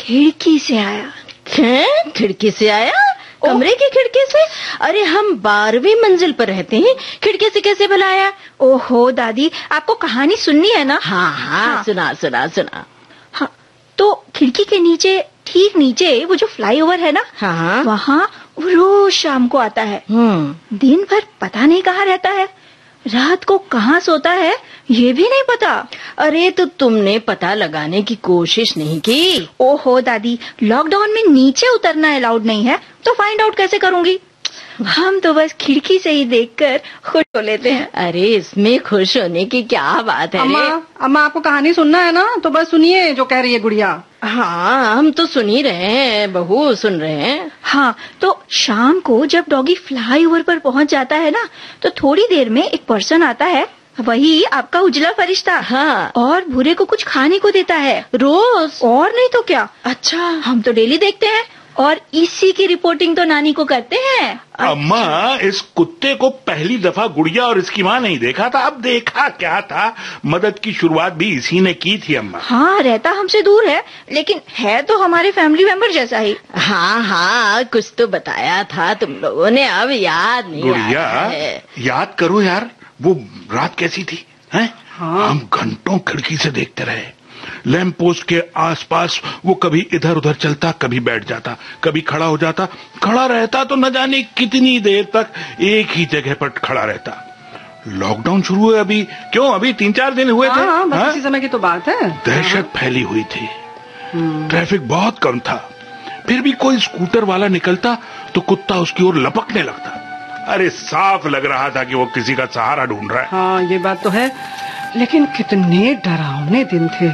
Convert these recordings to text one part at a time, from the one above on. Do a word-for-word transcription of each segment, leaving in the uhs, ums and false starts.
खिड़की से आया। हैं? खिड़की से आया? कमरे की खिड़की से? अरे हम बारहवीं मंजिल पर रहते हैं, खिड़की से कैसे भला आया? ओहो दादी, आपको कहानी सुननी है ना? हाँ हाँ, हाँ। सुना सुना सुना। हाँ, तो खिड़की के नीचे, ठीक नीचे वो जो फ्लाईओवर है ना, हाँ, वहाँ वो रोज शाम को आता है। दिन भर पता नहीं कहाँ रहता है, रात को कहाँ सोता है ये भी नहीं पता। अरे तो तुमने पता लगाने की कोशिश नहीं की? ओहो दादी, लॉकडाउन में नीचे उतरना अलाउड नहीं है, तो फाइंड आउट कैसे करूंगी? हम तो बस खिड़की से ही देखकर खुश हो लेते हैं। अरे इसमें खुश होने की क्या बात है? अम्मा, अम्मा आपको कहानी सुनना है ना, तो बस सुनिए जो कह रही है गुड़िया। हाँ, हम तो सुन ही रहे हैं बहू, सुन रहे हैं। हाँ, तो शाम को जब डॉगी फ्लाईओवर पर पहुंच जाता है ना, तो थोड़ी देर में एक पर्सन आता है, वही आपका उजला फरिश्ता। हाँ। और भूरे को कुछ खाने को देता है रोज? और नहीं तो क्या। अच्छा, हम तो डेली देखते हैं और इसी की रिपोर्टिंग तो नानी को करते हैं। अम्मा, इस कुत्ते को पहली दफा गुड़िया और इसकी माँ नहीं देखा था। अब देखा क्या था, मदद की शुरुआत भी इसी ने की थी अम्मा। हाँ, रहता हमसे दूर है, लेकिन है तो हमारे फैमिली मेंबर जैसा ही। हाँ हाँ, कुछ तो बताया था तुम लोगों ने, अब याद नहीं गुड़िया, आ रहा है। याद करो यार, वो रात कैसी थी, हैं? हाँ। हम घंटों खिड़की से देखते रहे। लैंप पोस्ट के आसपास वो कभी इधर उधर चलता, कभी बैठ जाता, कभी खड़ा हो जाता। खड़ा रहता तो न जाने कितनी देर तक एक ही जगह पर खड़ा रहता। लॉकडाउन शुरू हुए अभी, क्यों अभी तीन चार दिन हुए थे। हाँ, बस इसी समय की तो बात है। दहशत फैली हुई थी, ट्रैफिक बहुत कम था, फिर भी कोई स्कूटर वाला निकलता तो कुत्ता उसकी ओर लपकने लगता। अरे साफ लग रहा था कि वो किसी का सहारा ढूंढ रहा है। हाँ, ये बात तो है, लेकिन कितने डरावने दिन थे।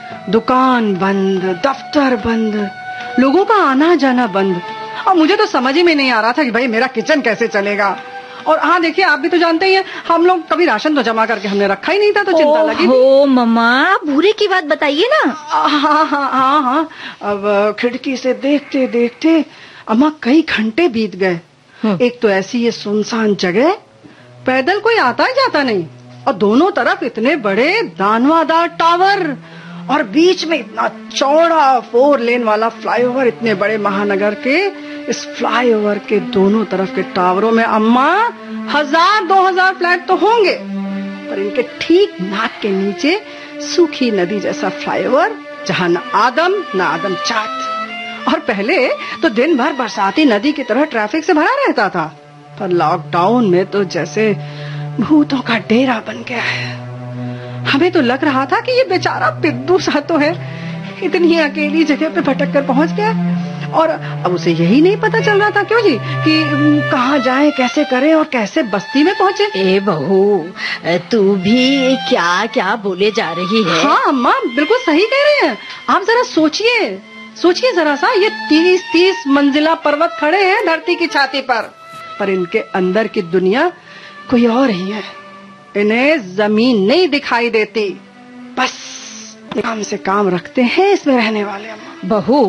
दुकान बंद, दफ्तर बंद, लोगों का आना जाना बंद, और मुझे तो समझ ही में नहीं आ रहा था कि भाई मेरा किचन कैसे चलेगा। और हाँ देखिए, आप भी तो जानते ही हैं, हम लोग कभी राशन तो जमा करके हमने रखा ही नहीं था, तो चिंता लगी। ओ मम्मा, भूरे की बात बताइए ना। हाँ हाँ हाँ हाँ, अब खिड़की से देखते देखते अम्मा कई घंटे बीत गए। एक तो ऐसी ये सुनसान जगह, पैदल कोई आता ही जाता नहीं, और दोनों तरफ इतने बड़े दानवादार टावर, और बीच में इतना चौड़ा फोर लेन वाला फ्लाईओवर। इतने बड़े महानगर के इस फ्लाईओवर के दोनों तरफ के टावरों में अम्मा हजार दो हजार फ्लैट तो होंगे, पर इनके ठीक नाक के नीचे सूखी नदी जैसा फ्लाईओवर, जहाँ न आदम न आदम चाट। और पहले तो दिन भर बरसाती नदी की तरह ट्रैफिक से भरा रहता था, पर लॉकडाउन में तो जैसे भूतों का डेरा बन गया है। हमें तो लग रहा था कि ये बेचारा पिद्दू सा तो है, इतनी अकेली जगह पे भटक कर पहुंच गया, और अब उसे यही नहीं पता चल रहा था क्यों जी कि कहाँ जाए, कैसे करे और कैसे बस्ती में पहुंचे। ए बहू, तू भी क्या क्या बोले जा रही है। हाँ अम्मा, बिल्कुल सही कह रही हैं आप। जरा सोचिए सोचिए जरा सा, ये तीस तीस मंजिला पर्वत खड़े हैं धरती की छाती पर, पर इनके अंदर की दुनिया कोई और ही है। इन्हें जमीन नहीं दिखाई देती, बस काम से काम रखते हैं इसमें रहने वाले। अम्मा बहू,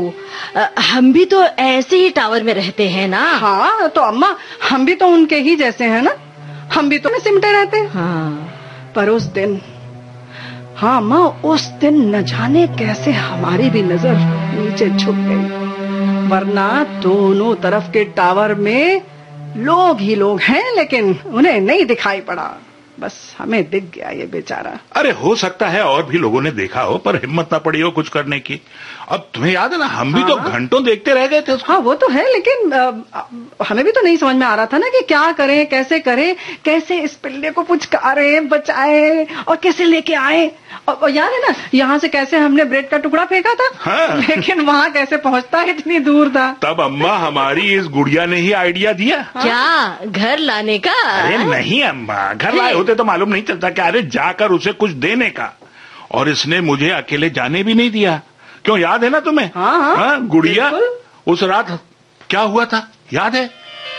हम भी तो ऐसे ही टावर में रहते हैं ना। हाँ तो अम्मा, हम भी तो उनके ही जैसे हैं ना, हम भी तो सिमटे रहते हैं। हाँ। पर उस दिन, हाँ अम्मा, उस दिन न जाने कैसे हमारी भी नजर नीचे झुक गई, वरना दोनों तरफ के टावर में लोग ही लोग हैं, लेकिन उन्हें नहीं दिखाई पड़ा। बस हमें दिख गया ये बेचारा। अरे हो सकता है और भी लोगों ने देखा हो, पर हिम्मत ना पड़ी हो कुछ करने की। अब तुम्हें याद है ना, हम भी हाँ? तो घंटों देखते रह गए थे उसको। हाँ वो तो है, लेकिन आ, हमें भी तो नहीं समझ में आ रहा था ना कि क्या करें, कैसे करें, कैसे इस पिल्ले को पुचकारे, बचाए और कैसे लेके आए। और याद है ना, यहाँ से कैसे हमने ब्रेड का टुकड़ा फेंका था। हाँ। लेकिन वहाँ कैसे पहुँचता इतनी दूर था। तब अम्मा हमारी इस गुड़िया ने ही आइडिया दिया। हाँ? क्या घर लाने का? अरे नहीं अम्मा, घर लाए होते तो मालूम नहीं चलता क्या, अरे जाकर उसे कुछ देने का। और इसने मुझे अकेले जाने भी नहीं दिया। क्यों, याद है ना तुम्हें? हाँ, हाँ, हाँ, गुड़िया, उस रात क्या हुआ था याद है?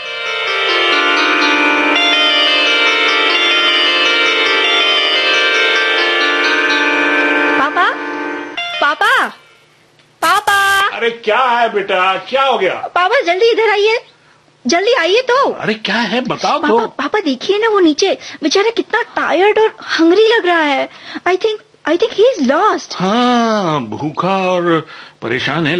पापा, पापा, पापा। अरे क्या है बेटा, क्या हो गया? पापा जल्दी इधर आइए, जल्दी आइए तो। अरे क्या है बताओ पापा, तो। पापा देखिए ना, वो नीचे बेचारा कितना टायर्ड और हंग्री लग रहा है। I think I think he is lost. हाँ, भूखा और परेशान है।